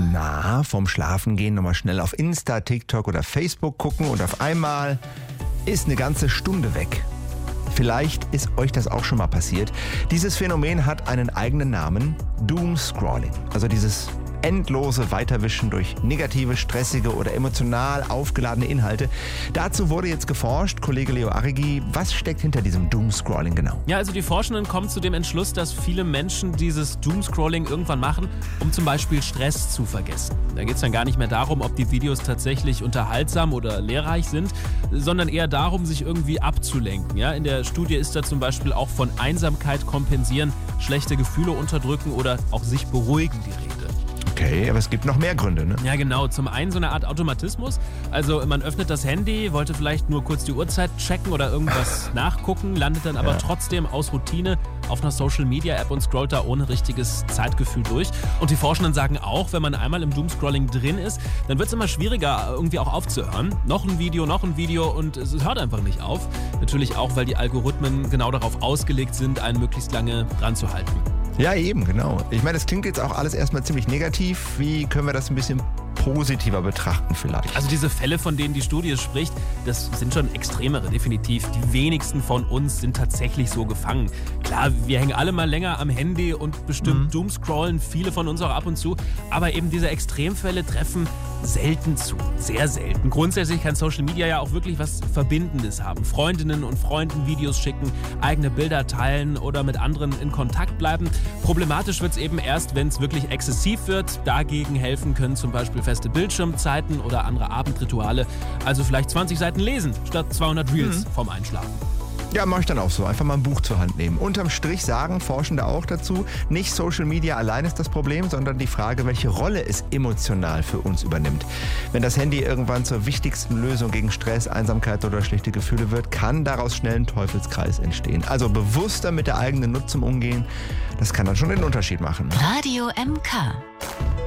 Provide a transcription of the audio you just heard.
Vorm Schlafengehen nochmal schnell auf Insta, TikTok oder Facebook gucken und auf einmal ist eine ganze Stunde weg. Vielleicht ist euch das auch schon mal passiert. Dieses Phänomen hat einen eigenen Namen, Doomscrolling. Also dieses endlose Weiterwischen durch negative, stressige oder emotional aufgeladene Inhalte. Dazu wurde jetzt geforscht. Kollege Leo Arrighi, was steckt hinter diesem Doomscrolling genau? Ja, also die Forschenden kommen zu dem Entschluss, dass viele Menschen dieses Doomscrolling irgendwann machen, um zum Beispiel Stress zu vergessen. Da geht es dann gar nicht mehr darum, ob die Videos tatsächlich unterhaltsam oder lehrreich sind, sondern eher darum, sich irgendwie abzulenken. Ja, in der Studie ist da zum Beispiel auch von Einsamkeit kompensieren, schlechte Gefühle unterdrücken oder auch sich beruhigen die Rede. Okay, aber es gibt noch mehr Gründe, ne? Ja, genau. Zum einen so eine Art Automatismus. Also man öffnet das Handy, wollte vielleicht nur kurz die Uhrzeit checken oder irgendwas nachgucken, landet dann aber trotzdem aus Routine auf einer Social-Media-App und scrollt da ohne richtiges Zeitgefühl durch. Und die Forschenden sagen auch, wenn man einmal im Doomscrolling drin ist, dann wird es immer schwieriger, irgendwie auch aufzuhören. Noch ein Video und es hört einfach nicht auf. Natürlich auch, weil die Algorithmen genau darauf ausgelegt sind, einen möglichst lange dran zu halten. Ja, eben, genau. Ich meine, das klingt jetzt auch alles erstmal ziemlich negativ. Wie können wir das ein bisschen positiver betrachten vielleicht? Also diese Fälle, von denen die Studie spricht, das sind schon extremere, definitiv. Die wenigsten von uns sind tatsächlich so gefangen. Klar, wir hängen alle mal länger am Handy und bestimmt doomscrollen, viele von uns auch ab und zu. Aber eben diese Extremfälle treffen selten zu, sehr selten. Grundsätzlich kann Social Media ja auch wirklich was Verbindendes haben. Freundinnen und Freunden Videos schicken, eigene Bilder teilen oder mit anderen in Kontakt bleiben. Problematisch wird es eben erst, wenn es wirklich exzessiv wird. Dagegen helfen können zum Beispiel feste Bildschirmzeiten oder andere Abendrituale. Also vielleicht 20 Seiten lesen statt 200 Reels vorm Einschlafen. Ja, mache ich dann auch so. Einfach mal ein Buch zur Hand nehmen. Unterm Strich sagen Forschende auch dazu, nicht Social Media allein ist das Problem, sondern die Frage, welche Rolle es emotional für uns übernimmt. Wenn das Handy irgendwann zur wichtigsten Lösung gegen Stress, Einsamkeit oder schlechte Gefühle wird, kann daraus schnell ein Teufelskreis entstehen. Also bewusster mit der eigenen Nutzung umgehen, das kann dann schon den Unterschied machen. Radio MK.